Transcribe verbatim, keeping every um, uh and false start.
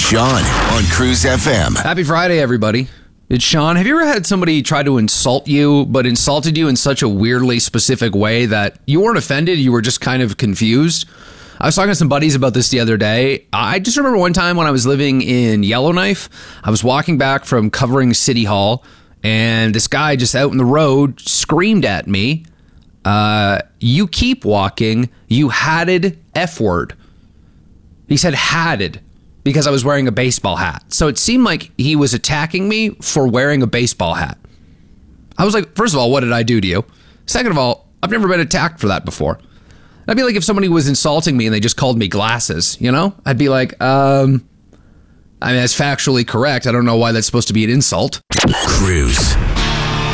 Sean on Cruise F M. Happy Friday, everybody. It's Sean. Have you ever had somebody try to insult you, but insulted you in such a weirdly specific way that you weren't offended, you were just kind of confused? I was talking to some buddies about this the other day. I just remember one time when I was living in Yellowknife, I was walking back from covering City Hall, and this guy just out in the road screamed at me, uh, you keep walking, you hatted F word. He said hatted because I was wearing a baseball hat. So it seemed like he was attacking me for wearing a baseball hat. I was like, first of all, what did I do to you? Second of all, I've never been attacked for that before. That'd be like if somebody was insulting me and they just called me glasses, you know? I'd be like, um, I mean, that's factually correct. I don't know why that's supposed to be an insult. Cruise.